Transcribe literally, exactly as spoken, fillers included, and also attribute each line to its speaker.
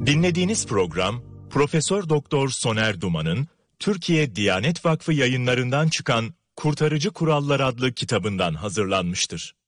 Speaker 1: Dinlediğiniz program Profesör Doktor Soner Duman'ın Türkiye Diyanet Vakfı yayınlarından çıkan Kurtarıcı Kurallar adlı kitabından hazırlanmıştır.